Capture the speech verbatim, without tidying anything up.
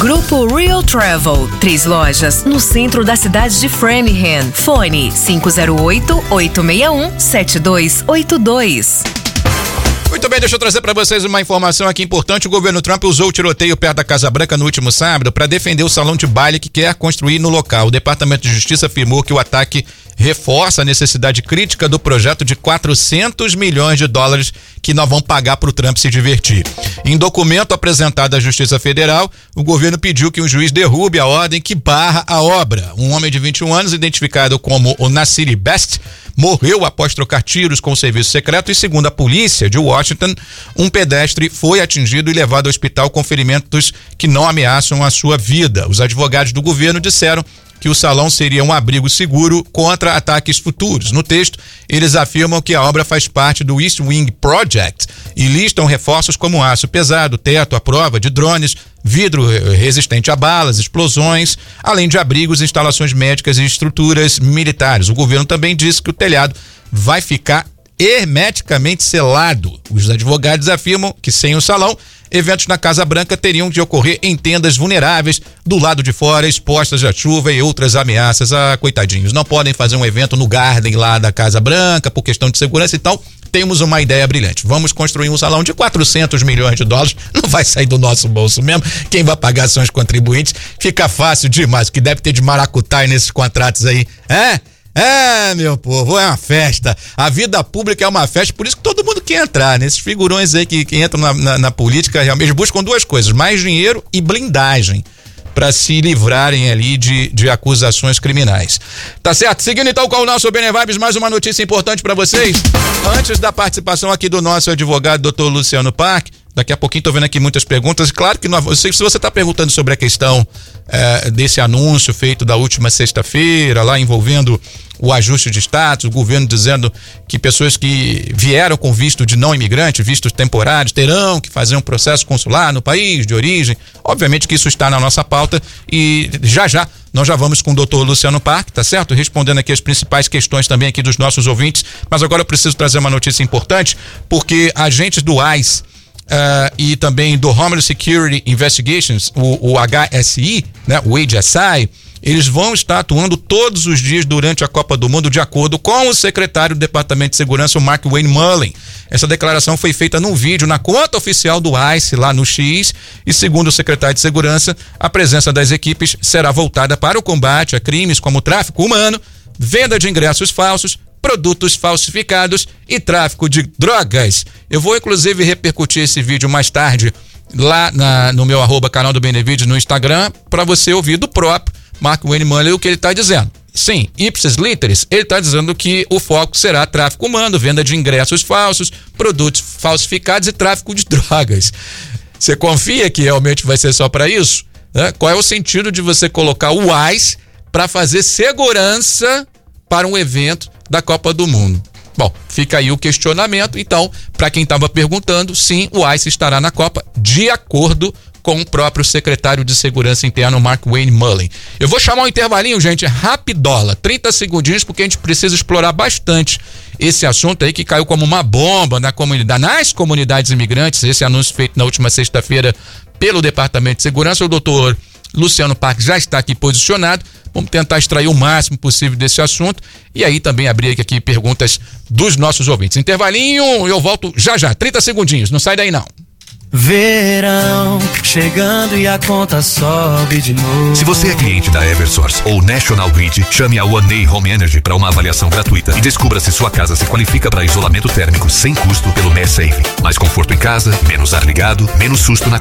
Grupo Real Travel, três lojas no centro da cidade de Framingham. Fone cinco zero oito, oito seis um, sete dois oito dois. Muito bem, deixa eu trazer para vocês uma informação aqui importante. O governo Trump usou o tiroteio perto da Casa Branca no último sábado para defender o salão de baile que quer construir no local. O Departamento de Justiça afirmou que o ataque reforça a necessidade crítica do projeto de quatrocentos milhões de dólares que nós vamos pagar para o Trump se divertir. Em documento apresentado à Justiça Federal, o governo pediu que um juiz derrube a ordem que barra a obra. Um homem de vinte e um anos, identificado como o Nasiri Best, morreu após trocar tiros com o serviço secreto e, segundo a polícia de Washington, um pedestre foi atingido e levado ao hospital com ferimentos que não ameaçam a sua vida. Os advogados do governo disseram que o salão seria um abrigo seguro contra ataques futuros. No texto, eles afirmam que a obra faz parte do East Wing Project e listam reforços como aço pesado, teto à prova de drones, vidro resistente a balas, explosões, além de abrigos, instalações médicas e estruturas militares. O governo também disse que o telhado vai ficar hermeticamente selado. Os advogados afirmam que sem o salão, eventos na Casa Branca teriam de ocorrer em tendas vulneráveis do lado de fora, expostas à chuva e outras ameaças. Ah, coitadinhos, não podem fazer um evento no Garden lá da Casa Branca por questão de segurança, então temos uma ideia brilhante. Vamos construir um salão de quatrocentos milhões de dólares, não vai sair do nosso bolso mesmo, quem vai pagar são os contribuintes. Fica fácil demais, o que deve ter de maracutaia nesses contratos aí, é? É, meu povo, é uma festa. A vida pública é uma festa, por isso que todo mundo quer entrar, né? Esses figurões aí que, que entram na, na, na política realmente buscam duas coisas, mais dinheiro e blindagem, para se livrarem ali de, de acusações criminais. Tá certo? Seguindo então com o nosso Bene Vibes, mais uma notícia importante para vocês. Antes da participação aqui do nosso advogado, doutor Luciano Parque, daqui a pouquinho tô vendo aqui muitas perguntas. Claro que nós, se você está perguntando sobre a questão é, desse anúncio feito da última sexta-feira, lá envolvendo o ajuste de status, o governo dizendo que pessoas que vieram com visto de não imigrante, vistos temporários, terão que fazer um processo consular no país de origem. Obviamente que isso está na nossa pauta e já já nós já vamos com o doutor Luciano Parque, tá certo? Respondendo aqui as principais questões também aqui dos nossos ouvintes. Mas agora eu preciso trazer uma notícia importante, porque agentes do I C E Uh, e também do Homeland Security Investigations, o, o H S I, né, o H S I, eles vão estar atuando todos os dias durante a Copa do Mundo, de acordo com o secretário do Departamento de Segurança, o Mark Wayne Mullen. Essa declaração foi feita num vídeo na conta oficial do I C E lá no X, e segundo o secretário de Segurança, a presença das equipes será voltada para o combate a crimes como tráfico humano, venda de ingressos falsos, produtos falsificados e tráfico de drogas. Eu vou inclusive repercutir esse vídeo mais tarde lá na, no meu arroba canal do Benevides no Instagram, para você ouvir do próprio Mark Wayne Mullen o que ele está dizendo. Sim, ipsis literis, ele está dizendo que o foco será tráfico humano, venda de ingressos falsos, produtos falsificados e tráfico de drogas. Você confia que realmente vai ser só para isso? Né? Qual é o sentido de você colocar o I C E para fazer segurança para um evento da Copa do Mundo? Bom, fica aí o questionamento. Então, para quem estava perguntando, sim, o I C E estará na Copa de acordo com o próprio secretário de Segurança Interna, Mark Wayne Mullen. Eu vou chamar um intervalinho, gente, rapidola, trinta segundinhos, porque a gente precisa explorar bastante esse assunto aí que caiu como uma bomba na comunidade, nas comunidades imigrantes, esse anúncio feito na última sexta-feira pelo Departamento de Segurança. O doutor Luciano Parque já está aqui posicionado. Vamos tentar extrair o máximo possível desse assunto e aí também abrir aqui perguntas dos nossos ouvintes. Intervalinho, eu volto já já, trinta segundinhos, não sai daí não. Verão chegando e a conta sobe de novo. Se você é cliente da Eversource ou National Grid, chame a One A Home Energy para uma avaliação gratuita e descubra se sua casa se qualifica para isolamento térmico sem custo pelo MeSafe. Mais conforto em casa, menos ar ligado, menos susto na